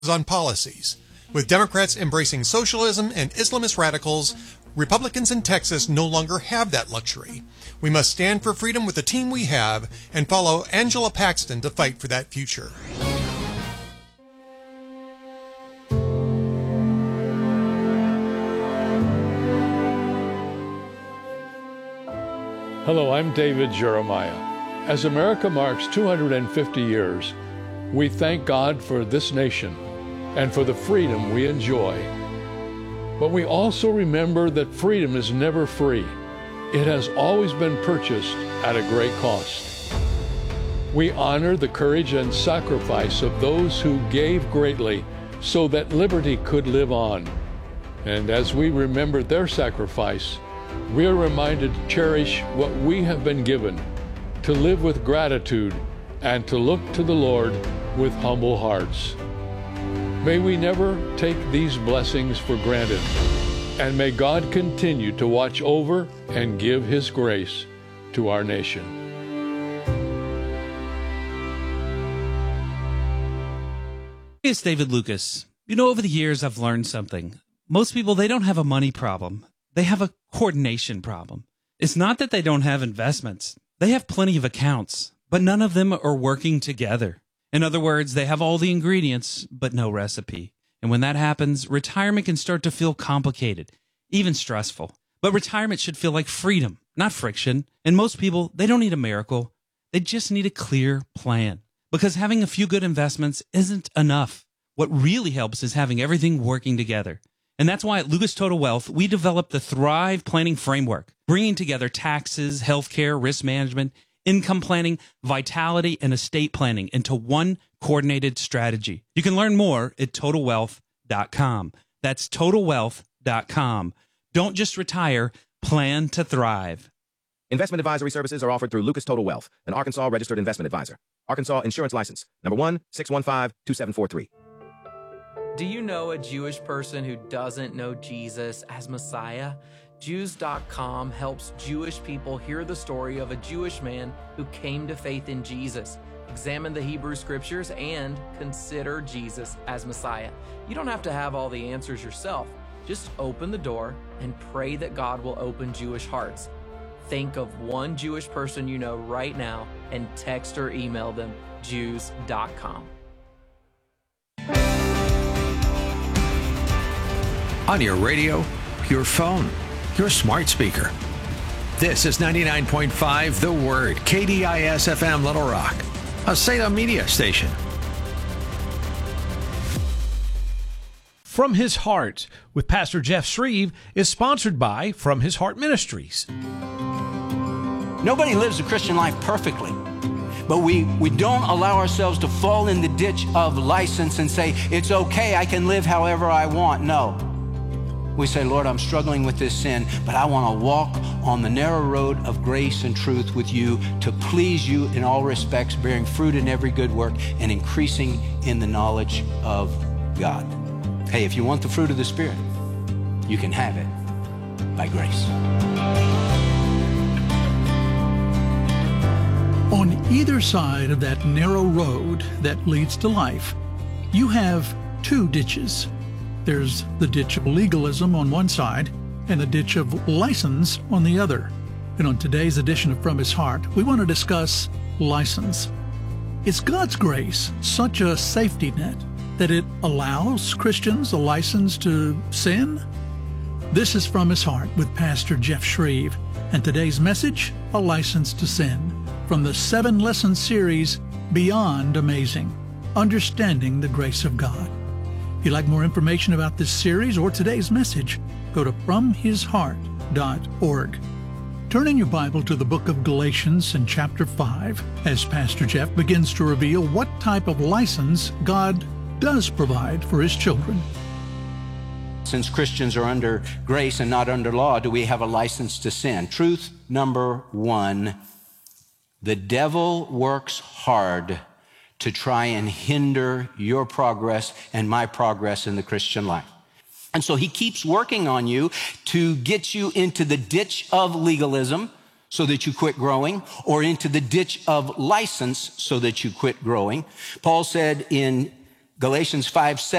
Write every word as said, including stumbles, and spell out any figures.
on policies. With Democrats embracing socialism and Islamist radicals, Republicans in Texas no longer have that luxury. We must stand for freedom with the team we have and follow Angela Paxton to fight for that future. Hello, I'm David Jeremiah. As America marks two hundred fifty years, we thank God for this nation and for the freedom we enjoy. But we also remember that freedom is never free. It has always been purchased at a great cost. We honor the courage and sacrifice of those who gave greatly so that liberty could live on. And as we remember their sacrifice, we are reminded to cherish what we have been given, to live with gratitude, and to look to the Lord with humble hearts. May we never take these blessings for granted, and may God continue to watch over and give His grace to our nation. It's David Lucas. You know, over the years, I've learned something. Most people, they don't have a money problem. They have a coordination problem. It's not that they don't have investments. They have plenty of accounts, but none of them are working together. In other words, they have all the ingredients, but no recipe. And when that happens, retirement can start to feel complicated, even stressful. But retirement should feel like freedom, not friction. And most people, they don't need a miracle. They just need a clear plan. Because having a few good investments isn't enough. What really helps is having everything working together. And that's why at Lucas Total Wealth, we developed the Thrive Planning Framework, bringing together taxes, healthcare, risk management, income planning, vitality, and estate planning into one coordinated strategy. You can learn more at total wealth dot com. That's total wealth dot com. Don't just retire, plan to thrive. Investment advisory services are offered through Lucas Total Wealth, an Arkansas registered investment advisor. Arkansas Insurance License, number one six one five two seven four three. Do you know a Jewish person who doesn't know Jesus as Messiah? Jews dot com helps Jewish people hear the story of a Jewish man who came to faith in Jesus, examine the Hebrew scriptures, and consider Jesus as Messiah. You don't have to have all the answers yourself. Just open the door and pray that God will open Jewish hearts. Think of one Jewish person you know right now and text or email them Jews dot com. On your radio, your phone, your smart speaker. This is ninety-nine point five The Word, K D I S F M Little Rock, a Salem media station. From His Heart with Pastor Jeff Shreve is sponsored by From His Heart Ministries. Nobody lives a Christian life perfectly, but we, we don't allow ourselves to fall in the ditch of license and say, it's okay, I can live however I want. No. We say, Lord, I'm struggling with this sin, but I want to walk on the narrow road of grace and truth with you to please you in all respects, bearing fruit in every good work and increasing in the knowledge of God. Hey, if you want the fruit of the Spirit, you can have it by grace. On either side of that narrow road that leads to life, you have two ditches. There's the ditch of legalism on one side and the ditch of license on the other. And on today's edition of From His Heart, we want to discuss license. Is God's grace such a safety net that it allows Christians a license to sin? This is From His Heart with Pastor Jeff Shreve, and today's message, A License to Sin, from the seven-lesson series, Beyond Amazing, Understanding the Grace of God. If you'd like more information about this series or today's message, go to from his heart dot org. Turn in your Bible to the book of Galatians in chapter five, as Pastor Jeff begins to reveal what type of license God does provide for His children. Since Christians are under grace and not under law, do we have a license to sin? Truth number one, the devil works hard to try and hinder your progress and my progress in the Christian life. And so he keeps working on you to get you into the ditch of legalism so that you quit growing, or into the ditch of license so that you quit growing. Paul said in Galatians five seven.